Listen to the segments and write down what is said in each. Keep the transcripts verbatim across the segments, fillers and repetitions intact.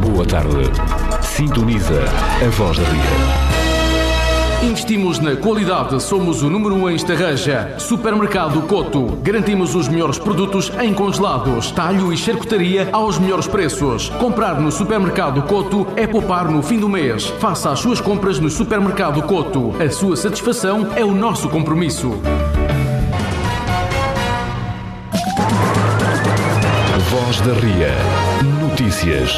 Boa tarde. Sintoniza a Voz da Ria. Investimos na qualidade, somos o número um em Estarreja. Supermercado Coto. Garantimos os melhores produtos em congelados, talho e charcutaria aos melhores preços. Comprar no Supermercado Coto é poupar no fim do mês. Faça as suas compras no Supermercado Coto. A sua satisfação é o nosso compromisso. Voz da Ria. Notícias.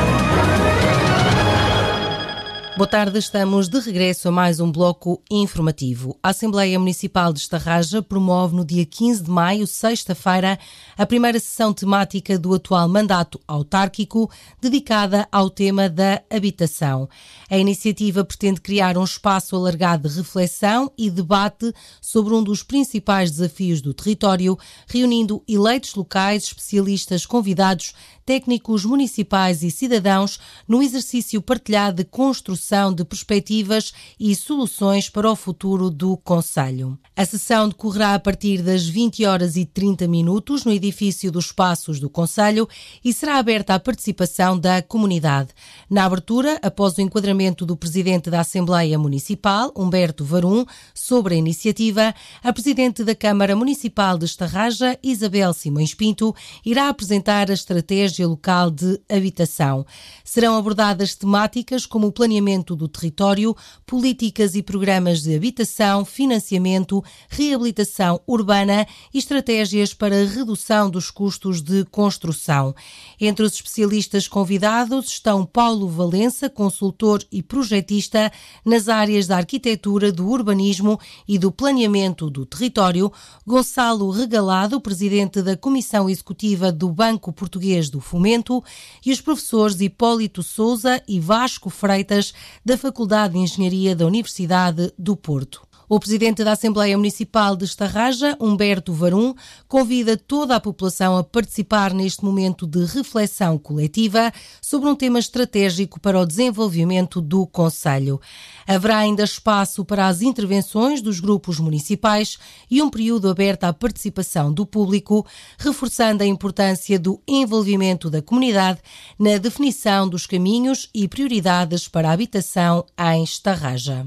Boa tarde, estamos de regresso a mais um bloco informativo. A Assembleia Municipal de Estarreja promove no dia quinze de maio, sexta-feira, a primeira sessão temática do atual mandato autárquico dedicada ao tema da habitação. A iniciativa pretende criar um espaço alargado de reflexão e debate sobre um dos principais desafios do território, reunindo eleitos locais, especialistas, convidados, técnicos municipais e cidadãos no exercício partilhado de construção de perspectivas e soluções para o futuro do concelho. A sessão decorrerá a partir das vinte horas e trinta minutos no edifício dos Passos do concelho e será aberta à participação da comunidade. Na abertura, após o enquadramento do presidente da Assembleia Municipal, Humberto Varum, sobre a iniciativa, a presidente da Câmara Municipal de Estarreja, Isabel Simões Pinto, irá apresentar a estratégia local de habitação. Serão abordadas temáticas como o planeamento do território, políticas e programas de habitação, financiamento, reabilitação urbana e estratégias para a redução dos custos de construção. Entre os especialistas convidados estão Paulo Valença, consultor e projetista nas áreas da arquitetura, do urbanismo e do planeamento do território, Gonçalo Regalado, presidente da Comissão Executiva do Banco Português do Fomento, e os professores Hipólito Sousa e Vasco Freitas, da Faculdade de Engenharia da Universidade do Porto. O presidente da Assembleia Municipal de Estarreja, Humberto Varum, convida toda a população a participar neste momento de reflexão coletiva sobre um tema estratégico para o desenvolvimento do concelho. Haverá ainda espaço para as intervenções dos grupos municipais e um período aberto à participação do público, reforçando a importância do envolvimento da comunidade na definição dos caminhos e prioridades para a habitação em Estarreja.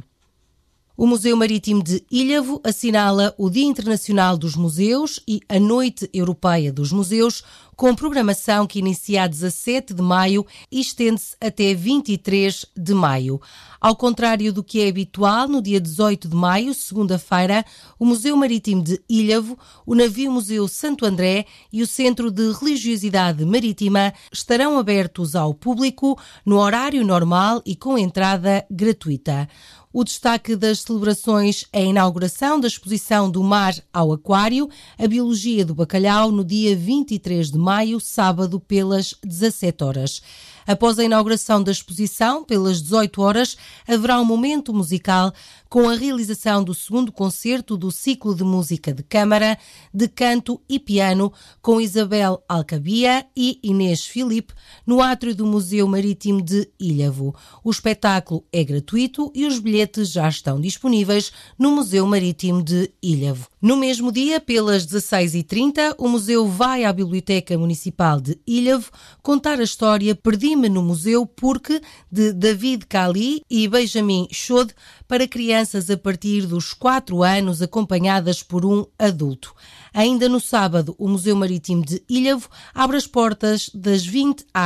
O Museu Marítimo de Ilhavo assinala o Dia Internacional dos Museus e a Noite Europeia dos Museus, com programação que inicia a dezassete de maio e estende-se até vinte e três de maio. Ao contrário do que é habitual, no dia dezoito de maio, segunda-feira, o Museu Marítimo de Ilhavo, o Navio Museu Santo André e o Centro de Religiosidade Marítima estarão abertos ao público no horário normal e com entrada gratuita. O destaque das celebrações é a inauguração da exposição do Mar ao Aquário, a Biologia do Bacalhau, no dia vinte e três de maio, sábado, pelas dezassete horas. Após a inauguração da exposição, pelas dezoito horas, haverá um momento musical com a realização do segundo concerto do ciclo de música de câmara, de canto e piano, com Isabel Alcabia e Inês Filipe, no átrio do Museu Marítimo de Ilhavo. O espetáculo é gratuito e os bilhetes já estão disponíveis no Museu Marítimo de Ilhavo. No mesmo dia, pelas dezasseis e trinta, o museu vai à Biblioteca Municipal de Ilhavo contar a história Perdi-me no Museu porque, de David Cali e Benjamin Chode, para crianças a partir dos quatro anos, acompanhadas por um adulto. Ainda no sábado, o Museu Marítimo de Ilhavo abre as portas das vinte às